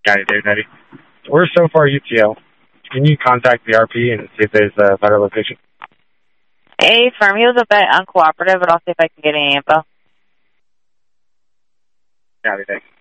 Got it, Dave Nettie. We're so far UTL. Can you contact the RP and see if there's a better location? Hey, firm, he was a bit uncooperative, but I'll see if I can get any info. Got it, Dave.